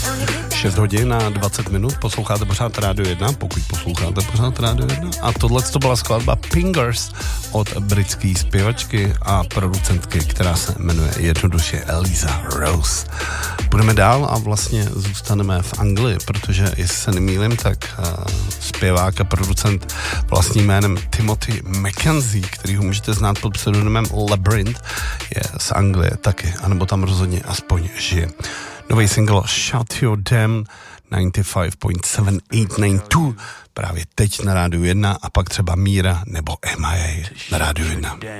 6 hodin a 20 minut, posloucháte pořád Rádio 1, pokud posloucháte pořád Rádio 1. A tohle to byla skladba Pingers od britské zpěvačky a producentky, která se jmenuje jednoduše Eliza Rose. Budeme dál a vlastně zůstaneme v Anglii, protože jestli se nemýlím, tak zpěvák a producent vlastním jménem Timothy McKenzie, který ho můžete znát pod pseudonymem Labyrinth, je z Anglie taky, anebo tam rozhodně aspoň žije. Nový single Shut Your Damn 95.7892 právě teď na Rádiu 1 a pak třeba Míra nebo MIA na Rádiu 1.